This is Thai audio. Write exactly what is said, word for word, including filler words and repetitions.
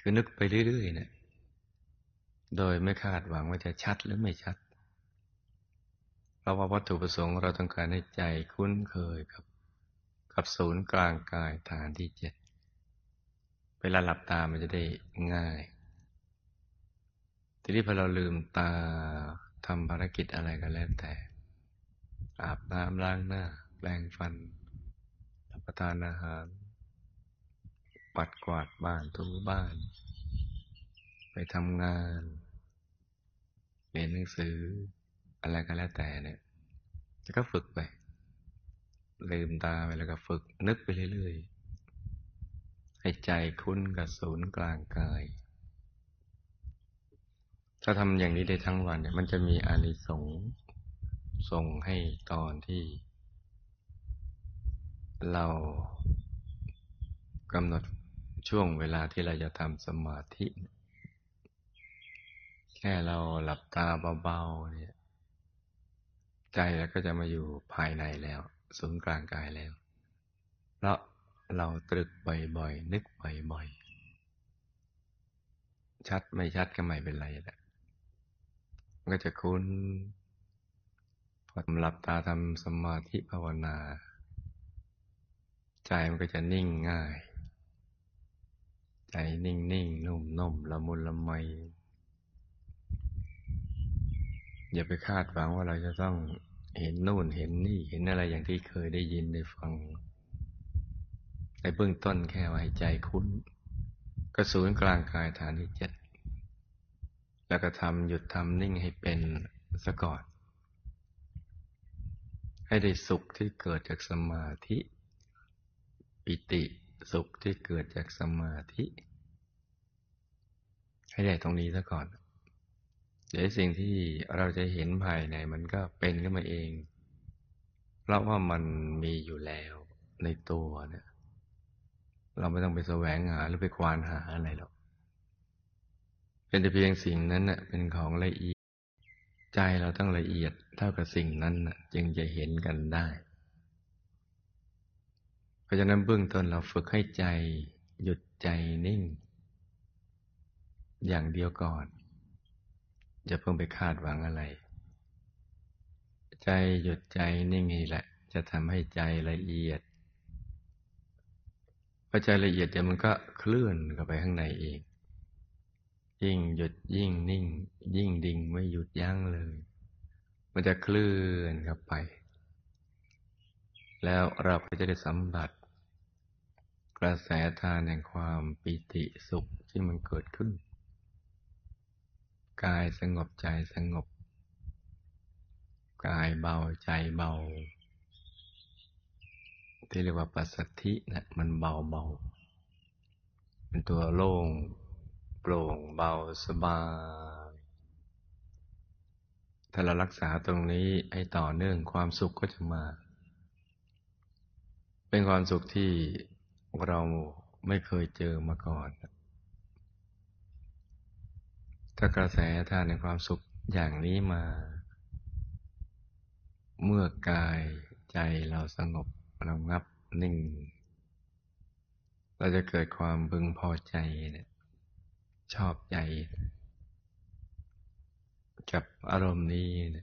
คือนึกไปเรื่อยๆเนี่ยโดยไม่คาดหวังว่าจะชัดหรือไม่ชัดเพราะว่าวัตถุประสงค์เราต้องการให้ใจคุ้นเคยกับกับศูนย์กลางกายฐานที่เจ็ดเวลาหลับตามันจะได้ง่ายทีนี้พอเราลืมตาทำภารกิจอะไรก็แล้วแต่อาบน้ำล้างหน้าแปรงฟันรับประทานอาหารปัดกวาดบ้านถูบ้านไปทำงานเรียนหนังสืออะไรก็แล้วแต่เนี่ยแล้วก็ฝึกไปลืมตาไปแล้วก็ฝึกนึกไปเรื่อยๆให้ใจคุ้นกับศูนย์กลางกายถ้าทำอย่างนี้ได้ทั้งวันเนี่ยมันจะมีอานิสงส์ส่งให้ตอนที่เรากำหนดช่วงเวลาที่เราจะทำสมาธิแค่เราหลับตาเบาๆเนี่ยใจเราก็จะมาอยู่ภายในแล้วศูนย์กลางกายแล้วเพราะเราตรึกบ่อยๆนึกบ่อยๆชัดไม่ชัดก็ไม่เป็นไรแหละมันก็จะคุ้นพอหลับตาทำสมาธิภาวนาใจมันก็จะนิ่งง่ายใจนิ่งนิ่งนุ่มนุ่มละมุนละไมอย่าไปคาดหวังว่าเราจะต้องเห็นนู่นเห็นนี่เห็นอะไรอย่างที่เคยได้ยินได้ฟังในเบื้องต้นแค่ว่าให้ใจคุ้นก็ศูนย์กลางกายฐานที่เจ็ดแล้วก็ทำหยุดทำนิ่งให้เป็นซะก่อนให้ได้สุขที่เกิดจากสมาธิปิติสุขที่เกิดจากสมาธิให้ได้ตรงนี้ซะก่อนเดี๋ยวสิ่งที่เราจะเห็นภายในมันก็เป็นขึ้นมาเองเพราะว่ามันมีอยู่แล้วในตัวเนี่ยเราไม่ต้องไปแสวงหาหรือไปควานหาอะไรหรอกเป็นแต่เพียงสิ่งนั้นน่ะเป็นของละเอียดใจเราต้องละเอียดเท่ากับสิ่งนั้นน่ะจึงจะเห็นกันได้เพราะฉะนั้นเบื้องต้นเราฝึกให้ใจหยุดใจนิ่งอย่างเดียวก่อนอย่าเพิ่งไปคาดหวังอะไรใจหยุดใจนิ่งนี่แหละจะทำให้ใจละเอียดพอใจละเอียดเดี๋ยวมันก็เคลื่อนเข้าไปข้างในเองยิ่งหยุดยิ่งนิ่งยิ่งดิ่งไม่หยุดยั้งเลยมันจะเคลื่อนเข้าไปแล้วเราก็จะได้สัมผัสกระแสทานแห่งความปิติสุขที่มันเกิดขึ้นกายสงบใจสงบกายเบาใจเบาที่เรียกว่าปัสสัทธินะมันเบาเบาเป็นตัวโล่งโปร่งเบาสบายถ้าเรารักษาตรงนี้ให้ต่อเนื่องความสุขก็จะมาเป็นความสุขที่เราไม่เคยเจอมาก่อนถ้ากระแสทานในความสุขอย่างนี้มาเมื่อกายใจเราสงบระงับนิ่งเราจะเกิดความพึงพอใจเนี่ยชอบใจกับอารมณ์นี้เนี่ย